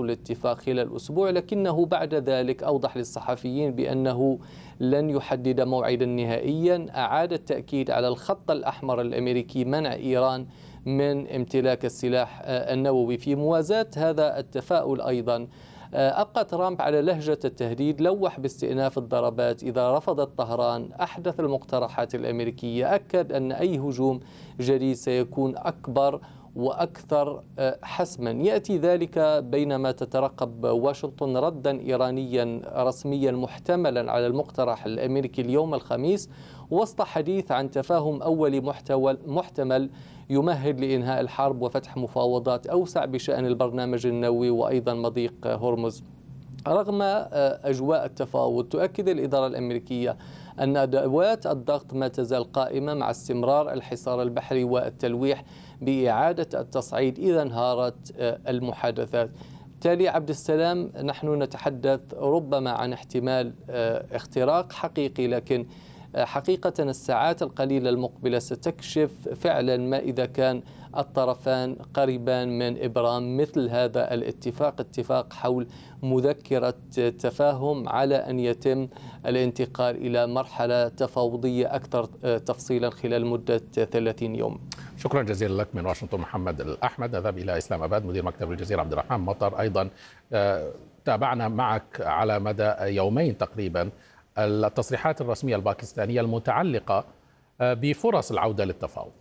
الاتفاق خلال أسبوع، لكنه بعد ذلك أوضح للصحفيين بأنه لن يحدد موعدا نهائيا. أعاد التأكيد على الخط الأحمر الأمريكي منع إيران من امتلاك السلاح النووي. في موازاة هذا التفاؤل أيضا أبقى ترامب على لهجة التهديد، لوح باستئناف الضربات إذا رفضت طهران أحدث المقترحات الأمريكية. أكد أن أي هجوم جديد سيكون أكبر وأكثر حسما. يأتي ذلك بينما تترقب واشنطن ردا إيرانيا رسميا محتملا على المقترح الأمريكي اليوم الخميس، وسط حديث عن تفاهم أولي محتمل يمهد لإنهاء الحرب وفتح مفاوضات أوسع بشأن البرنامج النووي وأيضا مضيق هرمز. رغم أجواء التفاوض، تؤكد الإدارة الأمريكية أن أدوات الضغط ما تزال قائمة مع استمرار الحصار البحري والتلويح بإعادة التصعيد إذا انهارت المحادثات. بالتالي عبد السلام، نحن نتحدث ربما عن احتمال اختراق حقيقي، لكن حقيقة الساعات القليلة المقبلة ستكشف فعلا ما إذا كان الطرفان قريبان من إبرام مثل هذا الاتفاق، اتفاق حول مذكرة تفاهم على أن يتم الانتقال إلى مرحلة تفاوضية أكثر تفصيلا خلال مدة 30 يوم. شكرا جزيلا لك من واشنطن محمد الأحمد. نذهب إلى إسلام أباد. مدير مكتب الجزيرة عبد الرحمن مطر، أيضا تابعنا معك على مدى يومين تقريبا التصريحات الرسمية الباكستانية المتعلقة بفرص العودة للتفاوض.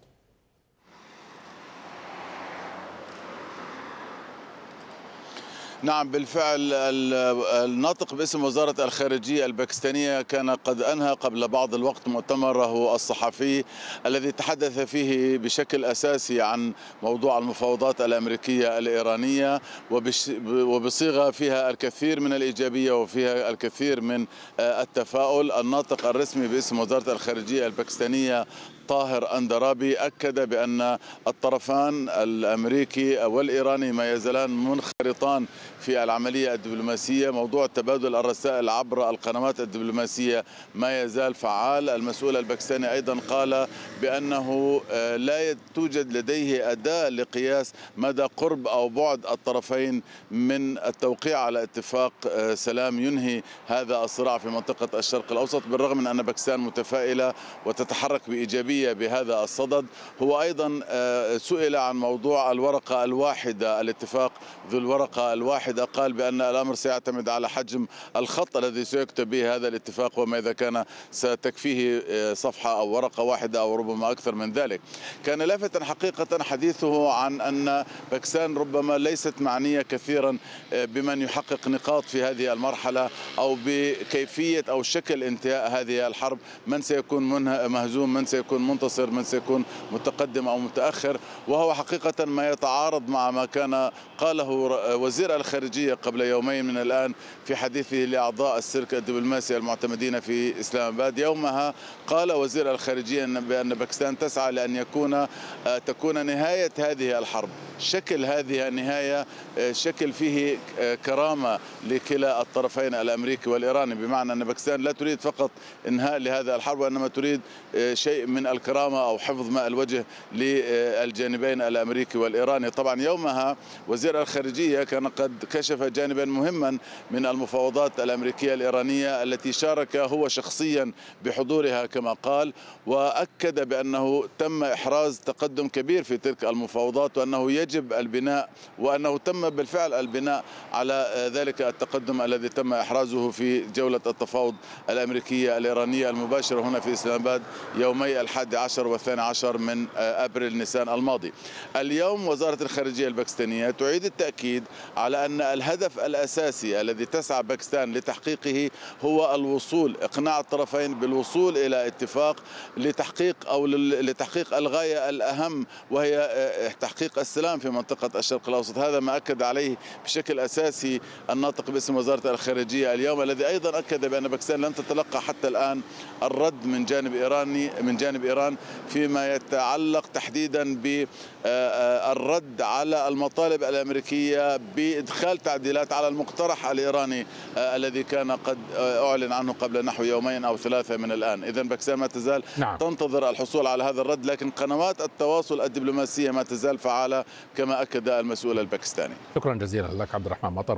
نعم بالفعل، الناطق باسم وزارة الخارجية الباكستانية كان قد أنهى قبل بعض الوقت مؤتمره الصحفي الذي تحدث فيه بشكل أساسي عن موضوع المفاوضات الأمريكية الإيرانية، وبصيغة فيها الكثير من الإيجابية وفيها الكثير من التفاؤل. الناطق الرسمي باسم وزارة الخارجية الباكستانية طاهر أندرابي أكد بأن الطرفان الأمريكي والإيراني ما يزالان منخرطان في العملية الدبلوماسية. موضوع تبادل الرسائل عبر القنوات الدبلوماسية ما يزال فعال. المسؤول الباكستاني أيضا قال بأنه لا توجد لديه أداة لقياس مدى قرب أو بعد الطرفين من التوقيع على اتفاق سلام ينهي هذا الصراع في منطقة الشرق الأوسط، بالرغم من أن باكستان متفائلة وتتحرك بإيجابية بهذا الصدد. هو أيضا سئل عن موضوع الورقة الواحدة، الاتفاق ذو الورقة الواحدة، قال بأن الأمر سيعتمد على حجم الخط الذي سيكتب به هذا الاتفاق، وما إذا كان ستكفيه صفحة أو ورقة واحدة أو ربما أكثر من ذلك. كان لافتا حقيقة حديثه عن أن باكستان ربما ليست معنية كثيرا بمن يحقق نقاط في هذه المرحلة أو بكيفية أو شكل انتهاء هذه الحرب، من سيكون مهزوم، من سيكون منتصر، من سيكون متقدم أو متأخر. وهو حقيقة ما يتعارض مع ما كان قاله وزير الخارجية قبل يومين من الآن في حديثه لأعضاء السلك الدبلوماسي المعتمدين في إسلام آباد. يومها قال وزير الخارجية بأن باكستان تسعى لأن تكون نهاية هذه الحرب شكل هذه النهاية شكل فيه كرامة لكلا الطرفين الأمريكي والإيراني، بمعنى أن باكستان لا تريد فقط إنهاء لهذا الحرب، وإنما تريد شيء من الكرامة أو حفظ ماء الوجه للجانبين الأمريكي والإيراني. طبعا يومها وزير الخارجية كان قد كشف جانبا مهما من المفاوضات الأمريكية الإيرانية التي شارك هو شخصيا بحضورها كما قال، وأكد بأنه تم إحراز تقدم كبير في تلك المفاوضات، وأنه يجب البناء، وأنه تم بالفعل البناء على ذلك التقدم الذي تم إحرازه في جولة التفاوض الأمريكية الإيرانية المباشرة هنا في إسلام آباد يومي 11 و12 من أبريل نيسان الماضي. اليوم وزارة الخارجية الباكستانية تعيد التأكيد على أن الهدف الأساسي الذي تسعى باكستان لتحقيقه هو إقناع الطرفين بالوصول إلى اتفاق لتحقيق الغاية الأهم، وهي تحقيق السلام في منطقة الشرق الأوسط. هذا ما أكد عليه بشكل أساسي الناطق باسم وزارة الخارجية اليوم، الذي أيضا أكد بأن باكستان لن تتلقى حتى الآن الرد من جانب إيران فيما يتعلق تحديدا بالرد على المطالب الأمريكية بإدخال تعديلات على المقترح الإيراني الذي كان قد أعلن عنه قبل نحو يومين أو 3 من الآن. إذن باكستان ما تزال تنتظر الحصول على هذا الرد، لكن قنوات التواصل الدبلوماسية ما تزال فعالة كما أكد المسؤول الباكستاني. شكرا جزيلا لك عبد الرحمن مطر.